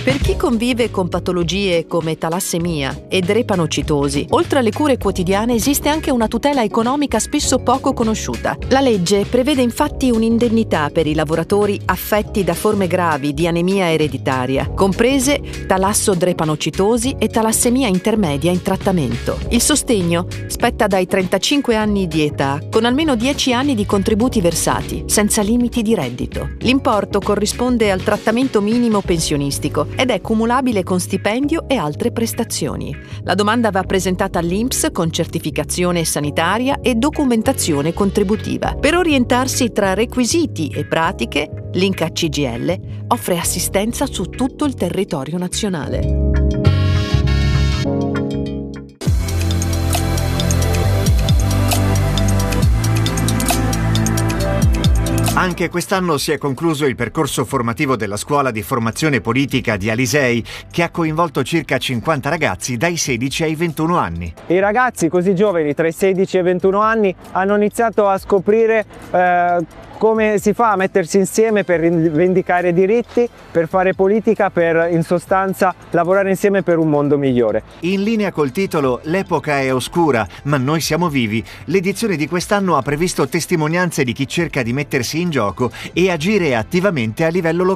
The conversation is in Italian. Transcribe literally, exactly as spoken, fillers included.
Per chi convive con patologie come talassemia e drepanocitosi, oltre alle cure quotidiane esiste anche una tutela economica spesso poco conosciuta. La legge prevede infatti un'indennità per i lavoratori affetti da forme gravi di anemia ereditaria, comprese talassodrepanocitosi e talassemia intermedia in trattamento. Il sostegno spetta dai trentacinque anni di età, con almeno dieci anni di contributi versati, senza limiti di reddito. L'importo corrisponde al trattamento minimo pensionistico ed è cumulabile con stipendio e altre prestazioni. La domanda va presentata all'I N P S con certificazione sanitaria e documentazione contributiva. Per orientarsi tra requisiti e pratiche, l'I N C A C G I L offre assistenza su tutto il territorio nazionale. Anche quest'anno si è concluso il percorso formativo della Scuola di Formazione Politica di Alisei, che ha coinvolto circa cinquanta ragazzi dai sedici ai ventuno anni. I ragazzi così giovani, tra i sedici e i ventuno anni, hanno iniziato a scoprire eh, come si fa a mettersi insieme per rivendicare diritti, per fare politica, per in sostanza lavorare insieme per un mondo migliore. In linea col titolo "L'epoca è oscura, ma noi siamo vivi", l'edizione di quest'anno ha previsto testimonianze di chi cerca di mettersi in gioco e agire attivamente a livello locale.